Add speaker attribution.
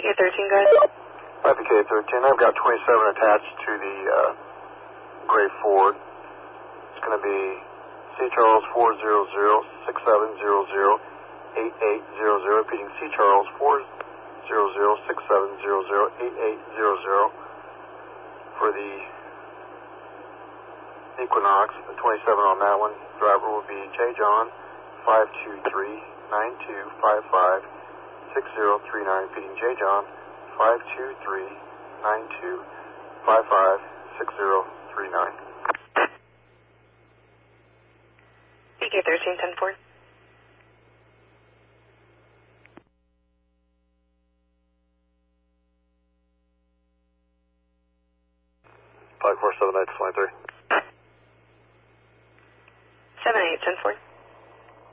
Speaker 1: PK13, go ahead.
Speaker 2: PK13, I've got 27 attached to the gray Ford. It's going to be C. Charles 400-6700-8800, repeating C. Charles 400-6700-8800 for the Equinox. The 27 on that one. Driver will be J. John 523-9255-6039, repeating J. John 523-9255-6039.
Speaker 1: PK13, 10-4.
Speaker 2: Flight 478 to flight 3.
Speaker 1: 78, 10-4.